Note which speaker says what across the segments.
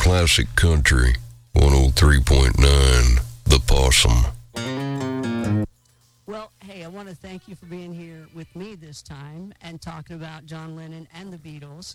Speaker 1: Classic Country 103.9, The Possum.
Speaker 2: Well, hey, I want to thank you for being here with me this time and talking about John Lennon and the Beatles.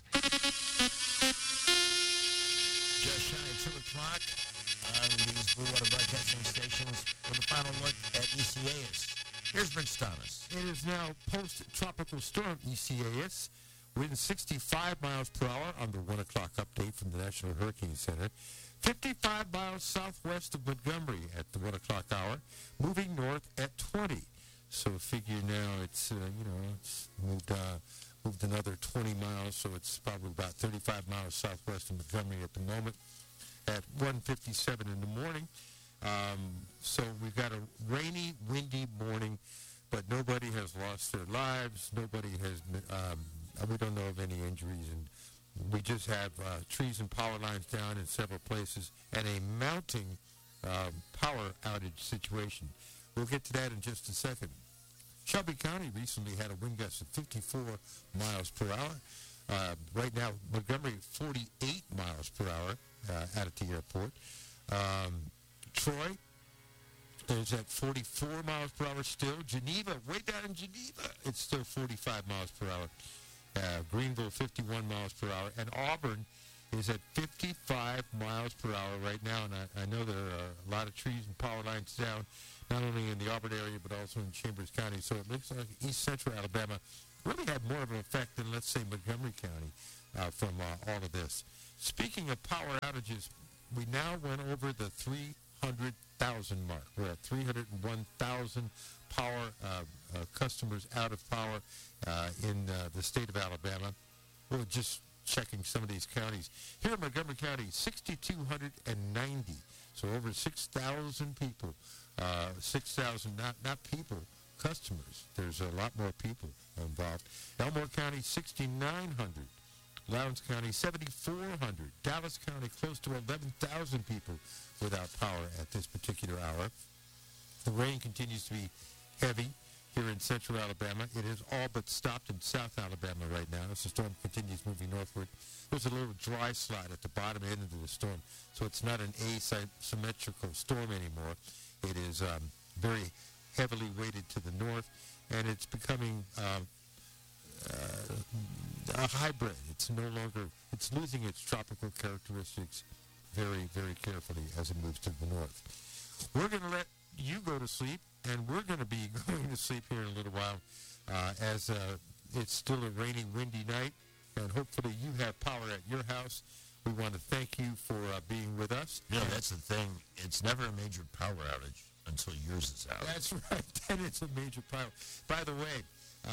Speaker 3: Just shy of 2 o'clock on these Blue Water Broadcasting stations with a final look at Isaias. Here's Rich Thomas.
Speaker 4: It is now post-tropical storm Isaias. Wind 65 miles per hour on the 1 o'clock update from the National Hurricane Center. 55 miles southwest of Montgomery at the 1 o'clock hour, moving north at 20. So figure now it's moved another 20 miles, so it's probably about 35 miles southwest of Montgomery at the moment at 1:57 in the morning. So we've got a rainy, windy morning, but nobody has lost their lives. Nobody has, we don't know of any injuries, and we just have trees and power lines down in several places and a mounting power outage situation. We'll get to that in just a second. Shelby County recently had a wind gust of 54 miles per hour. Right now, Montgomery, 48 miles per hour out at the airport. Troy is at 44 miles per hour still. Geneva, way down in Geneva, it's still 45 miles per hour. Greenville, 51 miles per hour. And Auburn is at 55 miles per hour right now. And I know there are a lot of trees and power lines down, not only in the Auburn area, but also in Chambers County. So it looks like East Central Alabama really had more of an effect than, let's say, Montgomery County from all of this. Speaking of power outages, we now went over the 300,000 mark. We're at 301,000 power customers out of power in the state of Alabama. We're just checking some of these counties. Here in Montgomery County, 6,290. So over 6,000 people. 6,000, not people, customers. There's a lot more people involved. Elmore County, 6,900. Lowndes County, 7,400. Dallas County, close to 11,000 people without power at this particular hour. The rain continues to be heavy here in central Alabama. It is all but stopped in south Alabama right now as the storm continues moving northward. There's a little dry slide at the bottom end of the storm, so it's not an asymmetrical storm anymore. It is very heavily weighted to the north, and it's becoming a hybrid. It's no longer, it's losing its tropical characteristics very, very carefully as it moves to the north. We're going to let you go to sleep, and we're going to be going to sleep here in a little while as it's still a rainy, windy night, and hopefully you have power at your house. We want to thank you for being with us.
Speaker 3: You know, that's the thing. It's never a major power outage until yours is out.
Speaker 4: That's right. Then it's a major power. By the way,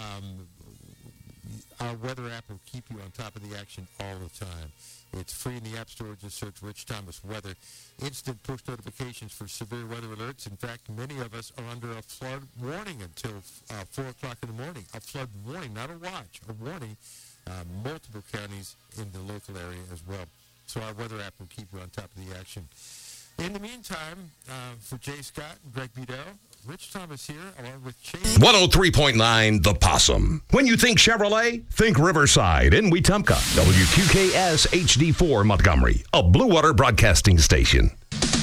Speaker 4: our weather app will keep you on top of the action all the time. It's free in the App Store. Just search Rich Thomas Weather. Instant push notifications for severe weather alerts. In fact, many of us are under a flood warning until 4 o'clock in the morning. A flood warning, not a watch, a warning. Multiple counties in the local area as well. So our weather app will keep you on top of the action. In the meantime, for Jay Scott and Greg Bedell, Rich Thomas here, along with Chase.
Speaker 5: 103.9 The Possum. When you think Chevrolet, think Riverside in Wetumpka. WQKS HD4 Montgomery, a Blue Water Broadcasting station.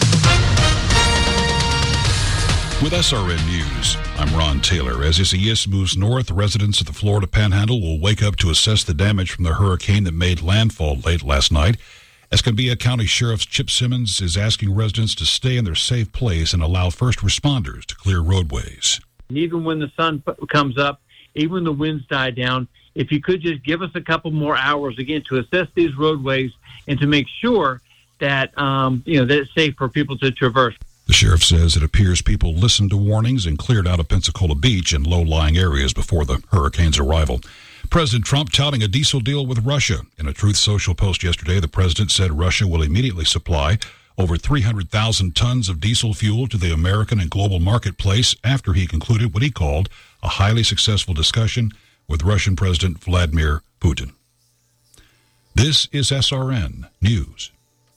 Speaker 6: With SRN News, I'm Ron Taylor. As Isaias moves north, residents of the Florida Panhandle will wake up to assess the damage from the hurricane that made landfall late last night. Escambia County Sheriff Chip Simmons is asking residents to stay in their safe place and allow first responders to clear roadways.
Speaker 7: Even when the sun comes up, even when the winds die down, if you could just give us a couple more hours, again, to assess these roadways and to make sure that, that it's safe for people to traverse.
Speaker 6: The sheriff says it appears people listened to warnings and cleared out of Pensacola Beach and low-lying areas before the hurricane's arrival. President Trump touting a diesel deal with Russia. In a Truth Social post yesterday, the president said Russia will immediately supply over 300,000 tons of diesel fuel to the American and global marketplace after he concluded what he called a highly successful discussion with Russian President Vladimir Putin. This is SRN News.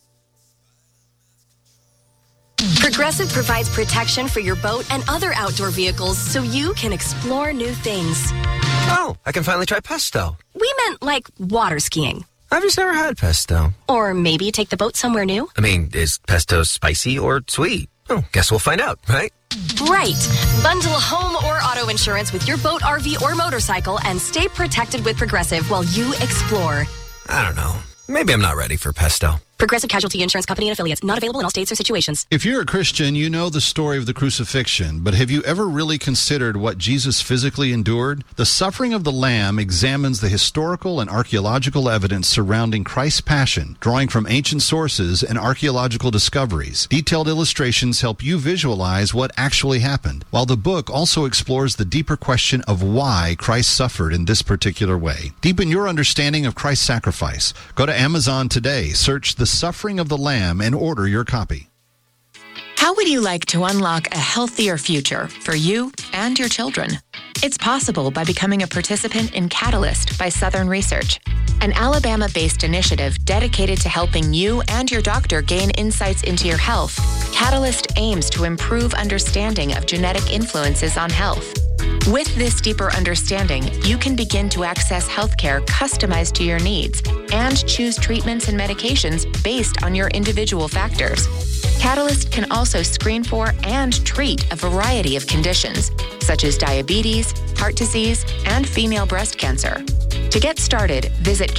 Speaker 8: Progressive provides protection for your boat and other outdoor vehicles so you can explore new things.
Speaker 9: Oh, I can finally try pesto.
Speaker 8: We meant like water skiing.
Speaker 9: I've just never had pesto.
Speaker 8: Or maybe take the boat somewhere new?
Speaker 9: I mean, is pesto spicy or sweet? Oh, guess we'll find out, right?
Speaker 8: Right. Bundle home or auto insurance with your boat, RV, or motorcycle and stay protected with Progressive while you explore.
Speaker 9: I don't know. Maybe I'm not ready for pesto.
Speaker 8: Progressive Casualty Insurance Company and Affiliates. Not available in all states or situations.
Speaker 10: If you're a Christian, you know the story of the crucifixion, but have you ever really considered what Jesus physically endured? The Suffering of the Lamb examines the historical and archaeological evidence surrounding Christ's passion, drawing from ancient sources and archaeological discoveries. Detailed illustrations help you visualize what actually happened, while the book also explores the deeper question of why Christ suffered in this particular way. Deepen your understanding of Christ's sacrifice. Go to Amazon today, search The Suffering of the Lamb, and order your copy.
Speaker 11: How would you like to unlock a healthier future for you and your children? It's possible by becoming a participant in Catalyst by Southern Research, an Alabama-based initiative dedicated to helping you and your doctor gain insights into your health. Catalyst aims to improve understanding of genetic influences on health. With this deeper understanding, you can begin to access healthcare customized to your needs and choose treatments and medications based on your individual factors. Catalyst can also screen for and treat a variety of conditions, such as diabetes, heart disease, and female breast cancer. To get started, visit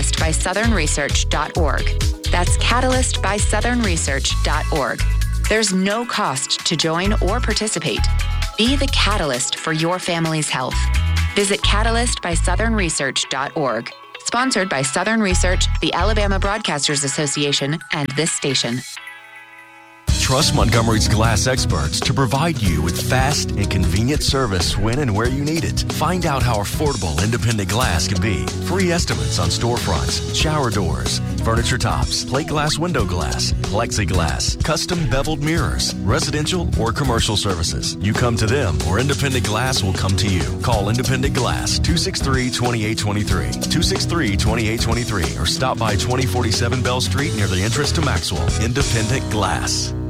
Speaker 11: catalystbysouthernresearch.org. That's catalystbysouthernresearch.org. There's no cost to join or participate. Be the catalyst for your family's health. Visit catalystbysouthernresearch.org. Sponsored by Southern Research, the Alabama Broadcasters Association, and this station.
Speaker 12: Trust Montgomery's glass experts to provide you with fast and convenient service when and where you need it. Find out how affordable independent glass can be. Free estimates on storefronts, shower doors, furniture tops, plate glass window glass, plexiglass, custom beveled mirrors, residential or commercial services. You come to them or Independent Glass will come to you. Call Independent Glass 263-2823, 263-2823, or stop by 2047 Bell Street near the entrance to Maxwell. Independent Glass.